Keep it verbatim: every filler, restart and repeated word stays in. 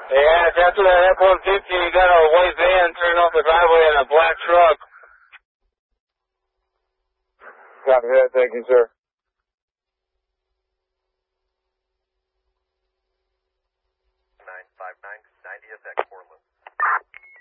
Yeah, it's after that F one fifty, you got a white van turning off the driveway and a black truck. Copy that, thank you, sir.